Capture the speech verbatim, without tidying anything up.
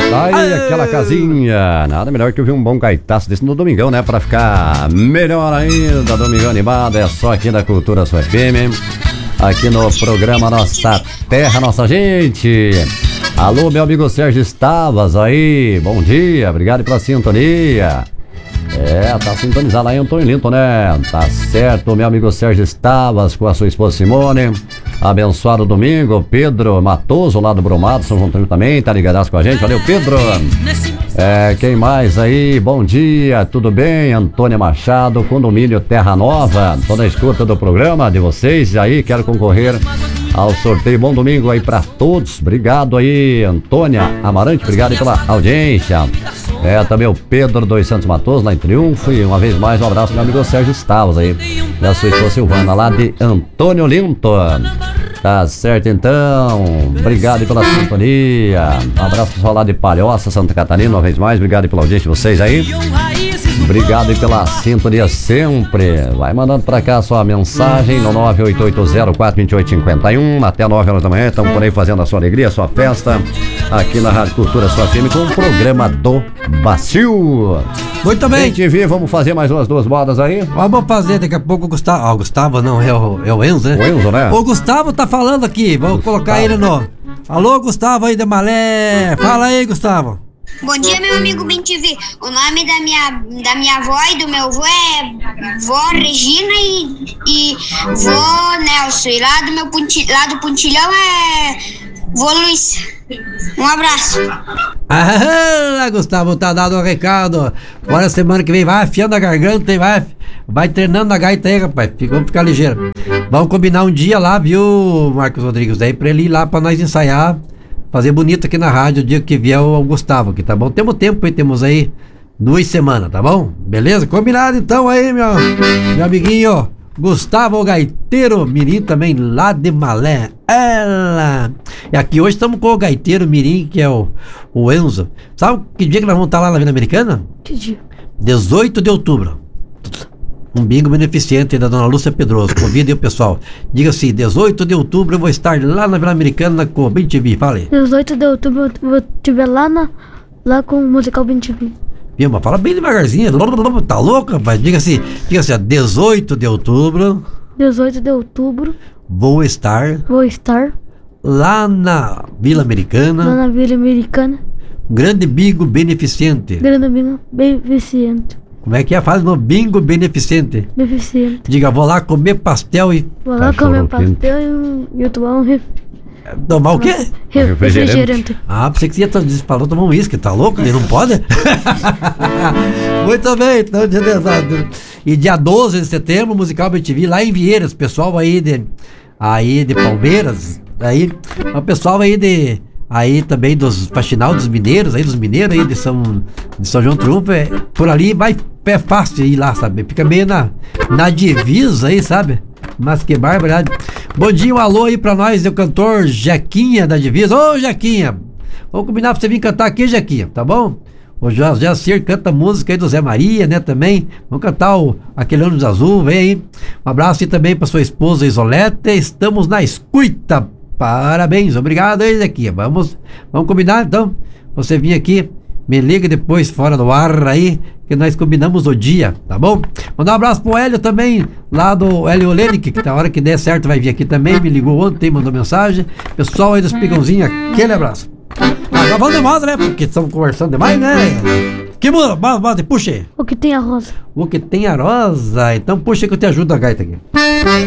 Tá aí aquela casinha. Nada melhor que ouvir um bom gaitaço desse no domingão, né? Pra ficar melhor ainda. Domingão animado é só aqui da Cultura Sua F M. Aqui no programa Nossa Terra, Nossa Gente. Alô, meu amigo Sérgio Estavas aí. Bom dia, obrigado pela sintonia. É, tá sintonizado aí, Antônio Linton, né? Tá certo, meu amigo Sérgio Estavas com a sua esposa Simone. Abençoado domingo. Pedro Matoso, lá do Brumado, São João também, tá ligadaço com a gente. Valeu, Pedro. É, quem mais aí? Bom dia, tudo bem? Antônia Machado, condomínio Terra Nova. Tô na escuta do programa de vocês aí, quero concorrer ao sorteio. Bom domingo aí pra todos. Obrigado aí, Antônia Amarante, obrigado aí pela audiência. É, também o Pedro dos Santos Matoso, lá em Triunfo. E uma vez mais, um abraço pro meu amigo Sérgio Estavas aí, da sua esposa Silvana, lá de Antônio Linton. Tá certo, então. Obrigado aí pela sintonia. Um abraço pessoal lá de Palhoça, Santa Catarina, uma vez mais. Obrigado aí pela audiência de vocês aí. Obrigado aí pela sintonia sempre. Vai mandando pra cá a sua mensagem no nove oito oito zero quatro dois oito cinco um. Até nove horas da manhã, estamos por aí fazendo a sua alegria, a sua festa, aqui na Rádio Cultura Sua F M, com o programa do Bacio. Muito bem. Bem, T V, vamos fazer mais umas duas modas aí? Vamos fazer, daqui a pouco o Gustavo. Ah, o Gustavo não, é o, é o Enzo, né? O Enzo, né? O Gustavo tá falando aqui, vamos Gustavo. colocar ele no... Alô, Gustavo aí de Malé. Fala aí, Gustavo. Bom dia, meu amigo Bem T V. O nome da minha, da minha avó e do meu avô é vó Regina e, e vó Nelson. E lá do, meu punti, lá do Puntilhão é vô Luiz. Um abraço. Ah, Gustavo, tá dado o recado. Agora semana que vem vai afiando a garganta e vai, vai treinando a gaita aí, rapaz. Vamos ficar ligeiro. Vamos combinar um dia lá, viu, Marcos Rodrigues? Daí pra ele ir lá pra nós ensaiar, fazer bonito aqui na rádio o dia que vier o Gustavo aqui, tá bom? Temos tempo aí, temos aí duas semanas, tá bom? Beleza? Combinado então aí, meu, meu amiguinho Gustavo Gaiteiro Mirim, também lá de Malé. Ela! E aqui hoje estamos com o Gaiteiro Mirim, que é o, o Enzo. Sabe que dia que nós vamos estar lá na Vila Americana? Que dia? dezoito de outubro. Um bingo beneficente da Dona Lúcia Pedroso. Convide aí o pessoal. Diga assim, dezoito de outubro eu vou estar lá na Vila Americana com o Bem T V. Fala aí. dezoito de outubro eu vou estiver lá, na, lá com o musical Bem T V. Viu, mas fala bem devagarzinho. Tá louco, rapaz? Diga assim, diga assim, dezoito de outubro dezoito de outubro vou estar vou estar lá na Vila Americana. lá na Vila Americana. Grande bingo beneficente. Grande bingo beneficente. Como é que é? Fala no bingo beneficente. Beneficente. Diga, vou lá comer pastel e... Vou lá comer pastel e, e tomar um ref, Tomar o quê? ref, Refrigerante. refrigerante. Ah, pensei que você ia falou tomar um uísque, tá louco? Ele não pode? Muito bem, então dia dezesseis. E dia doze de setembro, musical Bem T V lá em Vieiras, pessoal aí de aí de Palmeiras, aí, o pessoal aí de aí também dos Faxinal dos Mineiros, aí dos mineiros aí de São de São João Triunfo, é, por ali vai é fácil ir lá, sabe? Fica meio na na divisa aí, sabe? Mas que barbaridade. Bom dia, um alô aí pra nós, o cantor Jequinha da Divisa. Ô, Jequinha, vamos combinar pra você vir cantar aqui, Jequinha, tá bom? O Jacir canta música aí do Zé Maria, né, também. Vamos cantar o Aquele Ônibus Azul, vem aí. Um abraço aí também pra sua esposa Isolete. Estamos na escuta. Parabéns, obrigado aí, Jequinha. Vamos, vamos combinar, então. Você vir aqui, me liga depois fora do ar aí, que nós combinamos o dia, tá bom? Mandar um abraço pro Hélio também, lá do Hélio Olenick, que na hora que der certo vai vir aqui também, me ligou ontem, mandou mensagem. Pessoal aí dos Pigãozinhos, aquele abraço. Agora vamos de moda, né? Porque estamos conversando demais, né? Que muda? Puxa aí. O que tem a rosa? O que tem a rosa? Então puxa que eu te ajudo a gaita aqui.